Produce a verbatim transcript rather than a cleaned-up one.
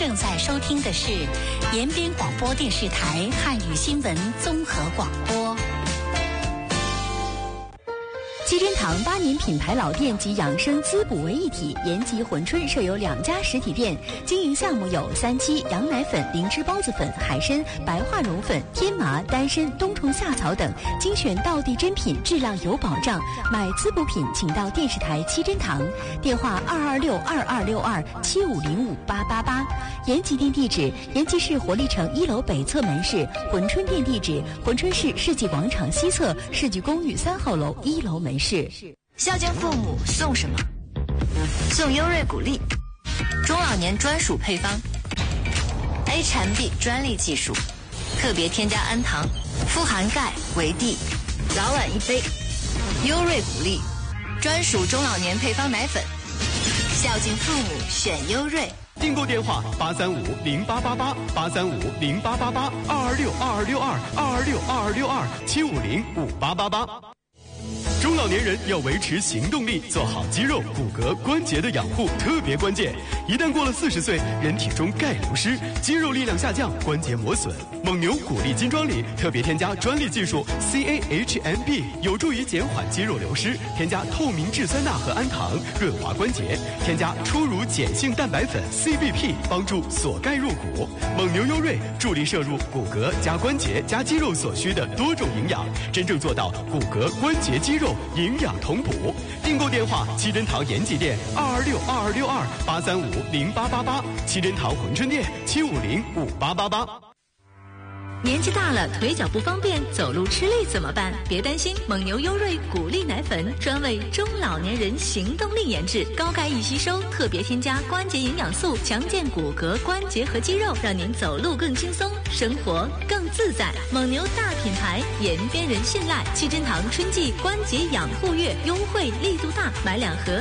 正在收听的是延边广播电视台汉语新闻综合广播。 七珍堂八年品牌老店及养生滋补为一体，延吉珲春设有两家实体店，经营项目有三七、羊奶粉、灵芝孢子粉、海参、白化绒粉、天麻、丹参、冬虫夏草等精选道地珍品，质量有保障。买滋补品请到电视台七珍堂，电话二二六二二六二七五零五八八八。延吉店地址：延吉市活力城一楼北侧门市；珲春店地址：珲春市世纪广场西侧世纪公寓三号楼一楼门市。 孝敬父母送什么？送优瑞谷粒，中老年专属配方 ，H M B 专利技术，特别添加氨糖，富含钙、维 D， 早晚一杯。优瑞谷粒，专属中老年配方奶粉，孝敬父母选优瑞。 订购电话八三五零八八八八三五零八八八二二六二二六二二二六二二六二七五零五八八八。中老年人要维持行动力，做好肌肉、骨骼、关节的养护特别关键。一旦过了四十岁，人体中钙流失，肌肉力量下降，关节磨损。蒙牛谷粒金装里特别添加专利技术 C A H M B， 有助于减缓肌肉流失。添加透明质酸钠和氨糖，润滑关节。添加初乳碱性蛋白粉 C B P， 帮助锁钙入骨。蒙牛优瑞助力摄入骨骼加关节加肌肉所需的多种营养，真正做到骨骼、关节、肌肉营养同补。订购电话：七珍堂延吉店二二六二二六二八三五零八八八，七珍堂珲春店七五零五八八八。 年纪大了，腿脚不方便，走路吃力怎么办？别担心，蒙牛优瑞谷粒奶粉专为中老年人行动力研制，高钙易吸收，特别添加关节营养素，强健骨骼、关节和肌肉，让您走路更轻松，生活更自在。蒙牛大品牌，延边人信赖。七珍堂春季关节养护月优惠力度大，买两盒